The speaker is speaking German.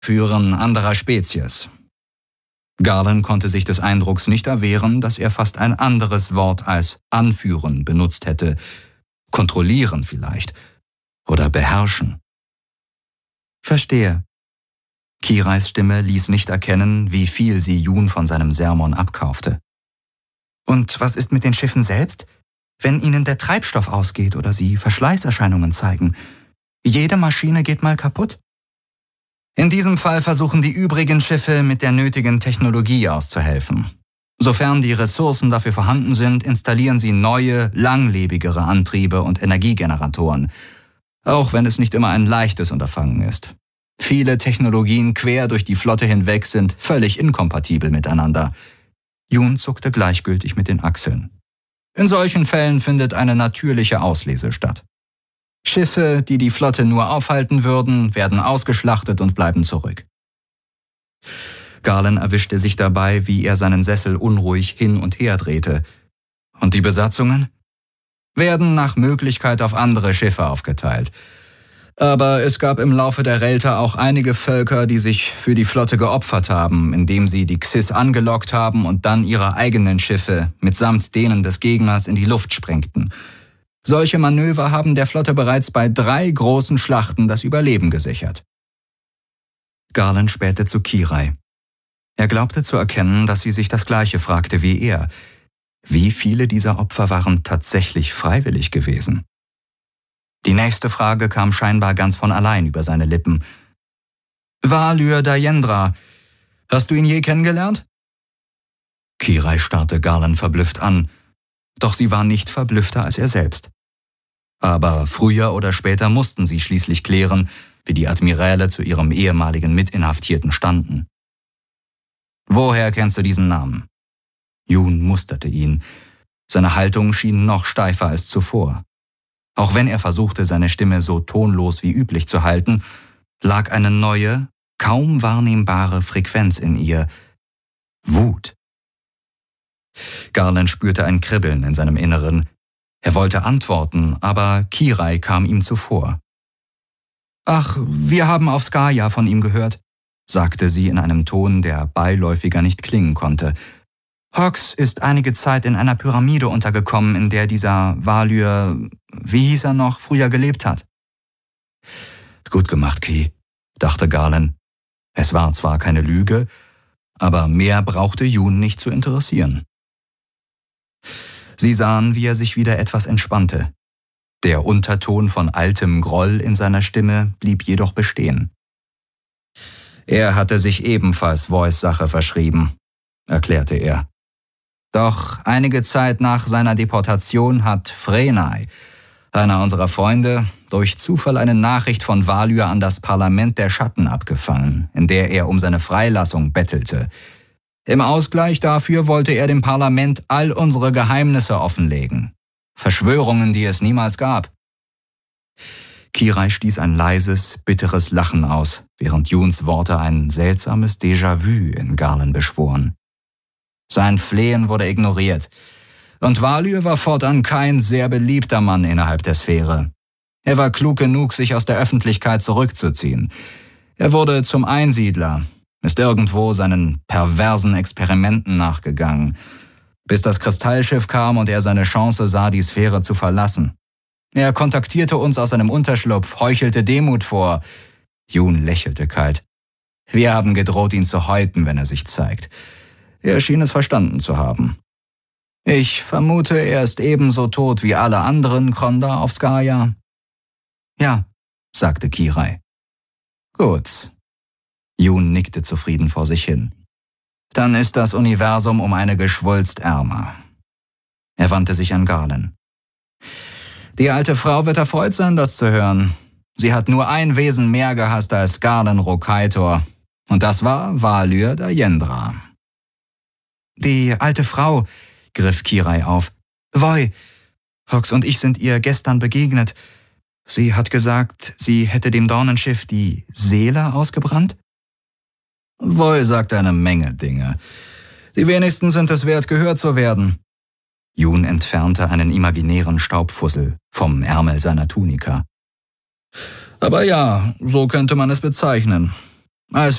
Führen anderer Spezies. Garland konnte sich des Eindrucks nicht erwehren, dass er fast ein anderes Wort als anführen benutzt hätte. Kontrollieren vielleicht. Oder beherrschen. Verstehe. Kirais Stimme ließ nicht erkennen, wie viel sie Jun von seinem Sermon abkaufte. Und was ist mit den Schiffen selbst? Wenn ihnen der Treibstoff ausgeht oder sie Verschleißerscheinungen zeigen. Jede Maschine geht mal kaputt. In diesem Fall versuchen die übrigen Schiffe mit der nötigen Technologie auszuhelfen. Sofern die Ressourcen dafür vorhanden sind, installieren sie neue, langlebigere Antriebe und Energiegeneratoren, auch wenn es nicht immer ein leichtes Unterfangen ist. Viele Technologien quer durch die Flotte hinweg sind völlig inkompatibel miteinander. Jun zuckte gleichgültig mit den Achseln. In solchen Fällen findet eine natürliche Auslese statt. Schiffe, die die Flotte nur aufhalten würden, werden ausgeschlachtet und bleiben zurück. Garland erwischte sich dabei, wie er seinen Sessel unruhig hin und her drehte. Und die Besatzungen? Werden nach Möglichkeit auf andere Schiffe aufgeteilt. Aber es gab im Laufe der Relta auch einige Völker, die sich für die Flotte geopfert haben, indem sie die Xys angelockt haben und dann ihre eigenen Schiffe mitsamt denen des Gegners in die Luft sprengten. Solche Manöver haben der Flotte bereits bei 3 großen Schlachten das Überleben gesichert. Garland spähte zu Kirai. Er glaubte zu erkennen, dass sie sich das Gleiche fragte wie er. Wie viele dieser Opfer waren tatsächlich freiwillig gewesen? Die nächste Frage kam scheinbar ganz von allein über seine Lippen. Valyr Dayendra, hast du ihn je kennengelernt? Kirai starrte Garland verblüfft an. Doch sie war nicht verblüffter als er selbst. Aber früher oder später mussten sie schließlich klären, wie die Admiräle zu ihrem ehemaligen Mitinhaftierten standen. Woher kennst du diesen Namen? Jun musterte ihn. Seine Haltung schien noch steifer als zuvor. Auch wenn er versuchte, seine Stimme so tonlos wie üblich zu halten, lag eine neue, kaum wahrnehmbare Frequenz in ihr. Wut. Garland spürte ein Kribbeln in seinem Inneren. Er wollte antworten, aber Kirai kam ihm zuvor. »Ach, wir haben auf Skaya von ihm gehört«, sagte sie in einem Ton, der beiläufiger nicht klingen konnte. »Hox ist einige Zeit in einer Pyramide untergekommen, in der dieser Valyr, wie hieß er noch, früher gelebt hat.« »Gut gemacht, Ki«, dachte Garland. Es war zwar keine Lüge, aber mehr brauchte Jun nicht zu interessieren. Sie sahen, wie er sich wieder etwas entspannte. Der Unterton von altem Groll in seiner Stimme blieb jedoch bestehen. Er hatte sich ebenfalls Voice-Sache verschrieben, erklärte er. Doch einige Zeit nach seiner Deportation hat Frenai, einer unserer Freunde, durch Zufall eine Nachricht von Valyr an das Parlament der Schatten abgefangen, in der er um seine Freilassung bettelte. Im Ausgleich dafür wollte er dem Parlament all unsere Geheimnisse offenlegen. Verschwörungen, die es niemals gab. Kirai stieß ein leises, bitteres Lachen aus, während Juns Worte ein seltsames Déjà-vu in Garland beschworen. Sein Flehen wurde ignoriert, und Valyr war fortan kein sehr beliebter Mann innerhalb der Sphäre. Er war klug genug, sich aus der Öffentlichkeit zurückzuziehen. Er wurde zum Einsiedler, ist irgendwo seinen perversen Experimenten nachgegangen, bis das Kristallschiff kam und er seine Chance sah, die Sphäre zu verlassen. Er kontaktierte uns aus seinem Unterschlupf, heuchelte Demut vor. Jun lächelte kalt. Wir haben gedroht, ihn zu häuten, wenn er sich zeigt. Er schien es verstanden zu haben. Ich vermute, er ist ebenso tot wie alle anderen Kronda auf Skaya. Ja, sagte Kirai. Gut. Jun nickte zufrieden vor sich hin. Dann ist das Universum um eine Geschwulst ärmer. Er wandte sich an Garland. Die alte Frau wird erfreut sein, das zu hören. Sie hat nur ein Wesen mehr gehasst als Garland Rokaitor. Und das war Valyr Dayendra. Die alte Frau, griff Kirai auf. Voi, Hox und ich sind ihr gestern begegnet. Sie hat gesagt, sie hätte dem Dornenschiff die Seele ausgebrannt? Voi sagt eine Menge Dinge. Die wenigsten sind es wert, gehört zu werden. Jun entfernte einen imaginären Staubfussel vom Ärmel seiner Tunika. Aber ja, so könnte man es bezeichnen. Es